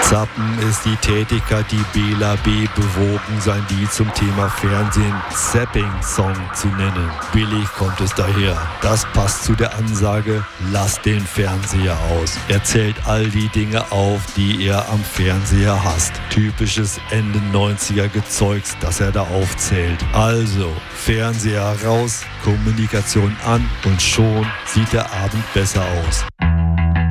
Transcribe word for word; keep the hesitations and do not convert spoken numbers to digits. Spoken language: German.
Zappen ist die Tätigkeit, die Bela B. bewogen, sein Lied zum Thema Fernsehen Zapping-Song zu nennen. Billig kommt es daher. Das passt zu der Ansage, lass den Fernseher aus. Er zählt all die Dinge auf, die er am Fernseher hasst. Typisches Ende neunziger Gezeugs, das er da aufzählt. Also, Fernseher raus, Kommunikation an und schon sieht der Abend besser aus.